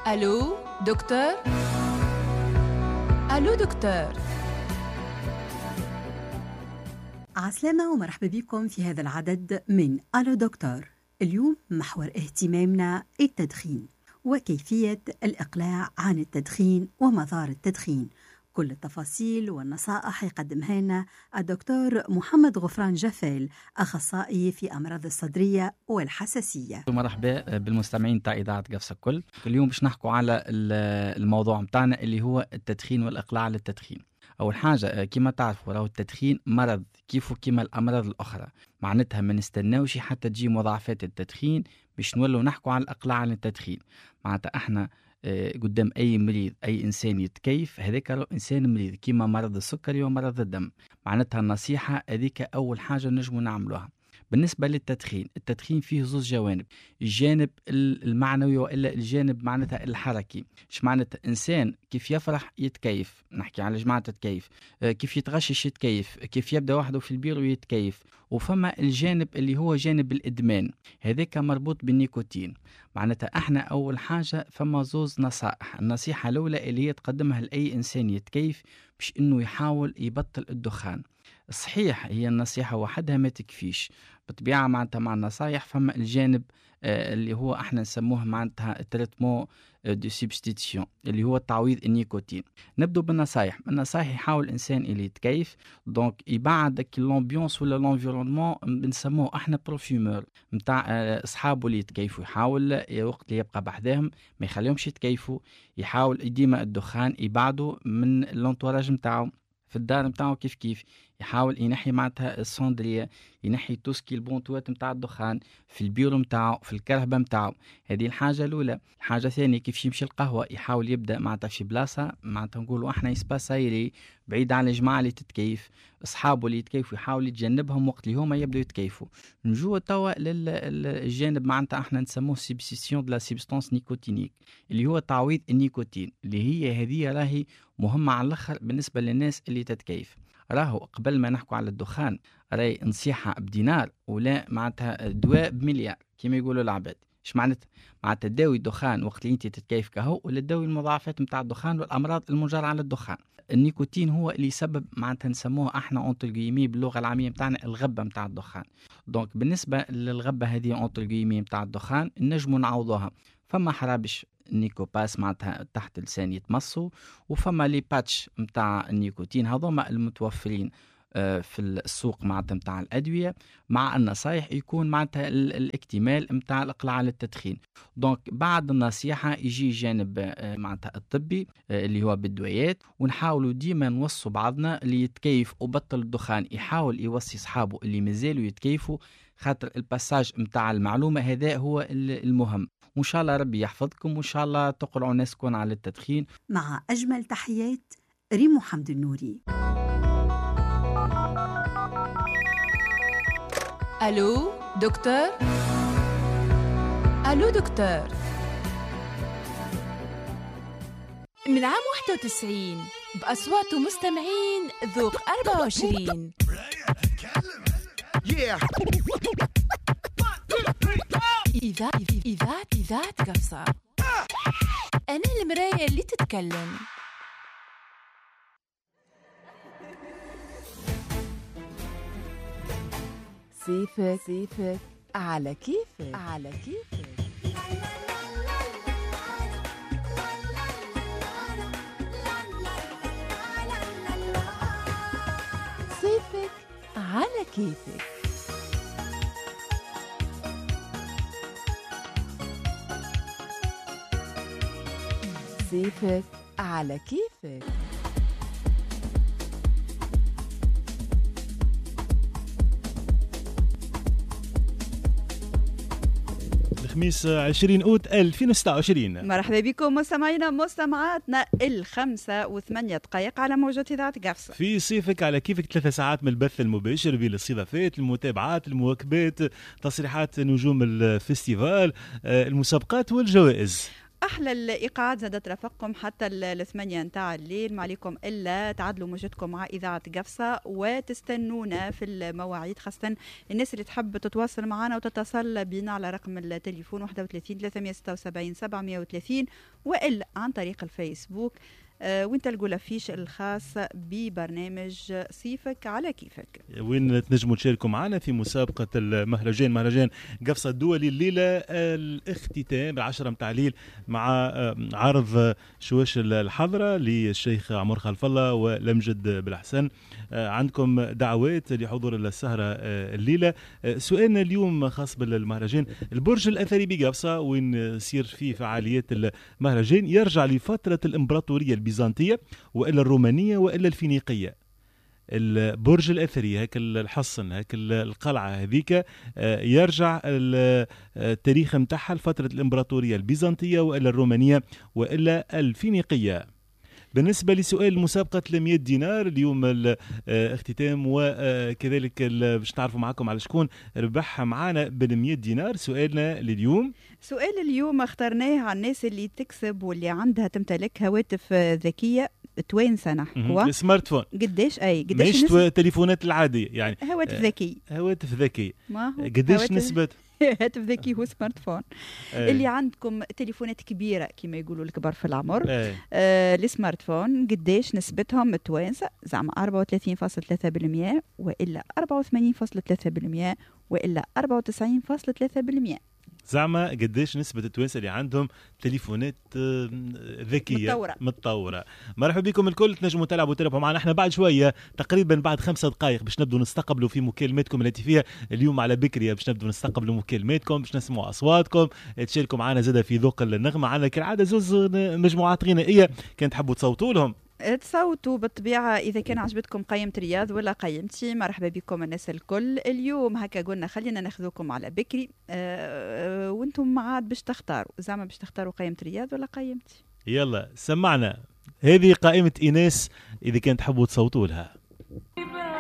ألو دكتور؟ ألو دكتور؟ عسلامة ومرحبا بكم في هذا العدد من ألو دكتور. اليوم محور اهتمامنا التدخين وكيفية الإقلاع عن التدخين ومضار التدخين. كل التفاصيل والنصائح يقدمها لنا الدكتور محمد غفران جفال، أخصائي في أمراض الصدرية والحساسية. مرحبا بالمستمعين تاع إذاعة قفص الكل. اليوم باش نحكوا على الموضوع متاعنا اللي هو التدخين والإقلاع عن التدخين. أول حاجة كما تعرفوا راهو التدخين مرض كيفو كما الأمراض الأخرى، معناتها ما نستناوش حتى تجي مضاعفات التدخين باش نولوا نحكوا على الإقلاع عن التدخين. معناتها احنا قدام أي مريض أي إنسان يتكيف هذاك إنسان مريض كيما مرض السكري ومرض الدم. معناتها النصيحة هذيك أول حاجة نجموا نعملوها. بالنسبة للتدخين، التدخين فيه زوج جوانب، الجانب المعنوي وإلا الجانب معناتها الحركي. ايش معناتها؟ إنسان كيف يفرح يتكيف، نحكي على جماعة تتكيف، كيف يتغشش يتكيف، كيف يبدأ وحده في البيرو يتكيف. وفما الجانب اللي هو جانب الإدمان، هذاك مربوط بالنيكوتين. معناتها احنا أول حاجة فما زوز نصائح. النصيحة الأولى اللي هي تقدمها لأي إنسان يتكيف باش إنه يحاول يبطل الدخان. صحيح هي النصيحة وحدها ما تكفيش بطبيعة، معناتها مع النصايح فما الجانب اللي هو احنا نسموه معناتها التريتمون دو سبستيتيون اللي هو تعويض النيكوتين. نبدو بالنصايح. النصايح يحاول الانسان اللي يتكيف دونك يبعد الامبيونس ولا لونفيرونمون، بنسموه احنا بروفيمور نتاع اصحابه اللي يتكيفوا. يحاول وقت اللي يبقى بحذاهم ما يخليهمش يتكيفوا، يحاول ديما الدخان يبعدوا من الانتوراج نتاعو في الدار نتاعو. كيف يحاول ينحي معناتها الصندريه، ينحي توسكي البونطوات نتاع الدخان في البيرو نتاعو في الكرهبه نتاعو. هذه الحاجه الاولى. الحاجه الثانيه كيف يمشي القهوه يحاول يبدا معناتها في بلاصه معناتها نقولوا احنا يسباسايري بعيد عن الجماعه اللي تتكيف، اصحابه اللي يتكيفوا يحاول يتجنبهم وقت اللي هما يبداو يتكيفوا. نجوا توا للجانب معناتها احنا نسموه سبستيسيون دو لا سبستانس نيكوتينيك اللي هو تعويض النيكوتين، اللي هي هذه راهي مهمه على الاخر بالنسبه للناس اللي تتكيف. راهو قبل ما نحكوا على الدخان راهي نصيحة بدينار ولا معناتها دواء بمليار كما يقولوا العباد. ايش معناتها؟ معناتها تداوي الدخان وقت اللي انت تتكيف كهو، ولا تداوي المضاعفات نتاع الدخان والامراض المنجرة على الدخان. النيكوتين هو اللي يسبب معناتها نسموه احنا اونترجيمي باللغة العامية نتاعنا الغبة نتاع الدخان. دونك بالنسبة للغبة هذه اونترجيمي نتاع الدخان نجموا نعوضوها. فما حرابش نيكوباس معناتها تحت اللسان يتمصوا، وفما لي باتش متاع النيكوتين هذوما المتوفرين في السوق معناتها متاع الأدوية. مع النصايح يكون معناتها الاكتمال متاع الإقلاع عن التدخين. دونك بعد النصيحة يجي جانب معناتها الطبي اللي هو بالدويات، ونحاولوا ديما نوصوا بعضنا اللي يتكيف وبطل الدخان يحاول يوصي صحابه اللي مازالوا يتكيفوا، خاطر الباساج متاع المعلومة هذا هو المهم. وإن شاء الله ربي يحفظكم وإن شاء الله تقلعوا ناسكم على التدخين. مع أجمل تحيات ريمو حمد النوري. ألو دكتور؟ ألو دكتور؟ من عام 91 بأصوات مستمعين ذوق 24. إذاعة قفصة. أنا المراية اللي تتكلم. صيفك على كيفك. صيفك على كيفك. صيفك على كيفك. الخميس 20 أوت 2026. مرحبا بكم مستمعينا مستمعاتنا 5:08 على موجة إذاعة قفصة. في صيفك على كيفك 3 ساعات من البث المباشر بالاستضافات، المتابعات، المواكبات، تصريحات نجوم الفستيفال، المسابقات والجوائز. احلى الايقاعات زادت رافقكم حتى 8 نتاع الليل. ما عليكم الا تعدلوا موجتكم مع اذاعه قفصه وتستنونا في المواعيد، خاصه الناس اللي تحب تتواصل معنا وتتصل بنا على رقم التليفون 31 376 730 والا عن طريق الفيسبوك وين تلقوا الافيش الخاص ببرنامج صيفك على كيفك، وين تنجموا تشاركوا معنا في مسابقة مهرجان قفصة الدولي. الليلة الاختتام 10 متاع الليل مع عرض شواش الحضرة للشيخ عمر خلف الله ولمجد بالحسن. عندكم دعوات لحضور السهرة الليلة. سؤالنا اليوم خاص بالمهرجان. البرج الأثري بقفصة وين يصير فيه فعاليات المهرجان يرجع لفترة الإمبراطورية البيزنطية وإلا الرومانية وإلا الفينيقية. البرج الأثري هيك الحصن هيك القلعة هذيك يرجع التاريخ متاعها لفترة الإمبراطورية البيزنطية وإلا الرومانية وإلا الفينيقية. بالنسبة لسؤال مسابقة 100 دينار اليوم الاختتام وكذلك باش نعرفوا معكم على شكون ربحها معانا بال100 دينار. سؤالنا لليوم، سؤال اليوم اخترناه على الناس اللي تكسب واللي عندها تمتلك هواتف ذكية توينسة نحكوا سمارت فون. قديش مش التليفونات العادية يعني هواتف ذكي. هواتف ذكي ما هو قديش نسبة هاتف ذكي هو سمارت فون. اللي عندكم تليفونات كبيرة كما يقولوا الكبار في العمر السمارت فون قديش نسبتهم التوانسة؟ زعما 34.3% وإلا 84.3% وإلا 94.3%. زعما قديش نسبة التوانسة اللي عندهم تليفونات ذكية متطورة. مرحبا بكم الكل. تنجموا تلعبوا معنا احنا بعد شوية تقريبا بعد 5 دقائق باش نبدو نستقبلوا في مكالماتكم التي فيها اليوم على بكرية باش نبدو نستقبلوا مكالماتكم باش نسمعوا أصواتكم تشاركوا معنا زادة في ذوق النغمة. عندنا كالعادة زوز مجموعات غنائية كان تحبوا تصوتوا لهم تصوتوا بالطبيعة إذا كان عجبتكم قيمة رياض ولا قيمتي. مرحبا بكم الناس الكل. اليوم هكا قلنا خلينا ناخذوكم على بكري وانتم معاد باش تختاروا زعما باش تختاروا قيمة رياض ولا قيمتي. يلا سمعنا هذه قائمة إيناس إذا كان تحبوا تصوتوا لها.